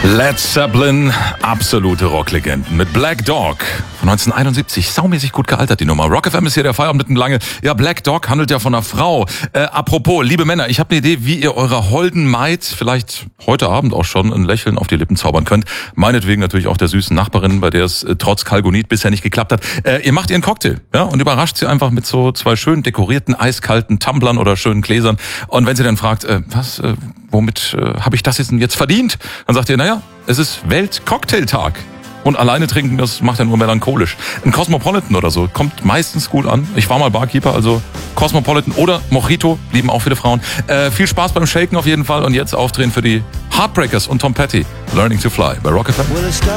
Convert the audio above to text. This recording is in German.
Led Zeppelin, absolute Rocklegenden mit Black Dog von 1971. Saumäßig gut gealtert, die Nummer. Rock FM ist hier der Feierabend mitten lange. Ja, Black Dog handelt ja von einer Frau. Apropos, liebe Männer, ich habe eine Idee, wie ihr eurer holden Maid vielleicht heute Abend auch schon ein Lächeln auf die Lippen zaubern könnt. Meinetwegen natürlich auch der süßen Nachbarin, bei der es trotz Kalgonit bisher nicht geklappt hat. Ihr macht ihr einen Cocktail, ja, und überrascht sie einfach mit so 2 schön dekorierten, eiskalten Tumblern oder schönen Gläsern. Und wenn sie dann fragt, womit habe ich das jetzt verdient? Dann sagt ihr, naja, es ist Weltcocktailtag. Und alleine trinken, das macht ja nur melancholisch. Ein Cosmopolitan oder so kommt meistens gut an. Ich war mal Barkeeper, also Cosmopolitan oder Mojito, lieben auch viele Frauen. Viel Spaß beim Shaken auf jeden Fall. Und jetzt aufdrehen für die Heartbreakers und Tom Petty. Learning to Fly bei Rock FM.